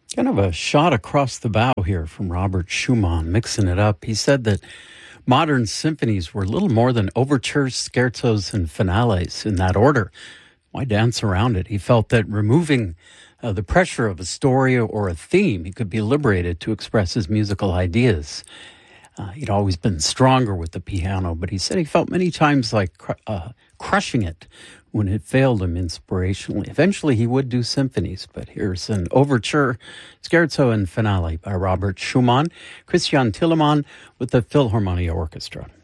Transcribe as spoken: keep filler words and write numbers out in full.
Kind of a shot across the bow here from Robert Schumann, mixing it up. He said that modern symphonies were little more than overtures, scherzos, and finales in that order. Why dance around it? He felt that removing uh, the pressure of a story or a theme, he could be liberated to express his musical ideas. Uh, he'd always been stronger with the piano, but he said he felt many times like cr- uh, crushing it when it failed him inspirationally. Eventually, he would do symphonies, but here's an overture, scherzo, and finale by Robert Schumann, Christian Thielemann with the Philharmonia Orchestra.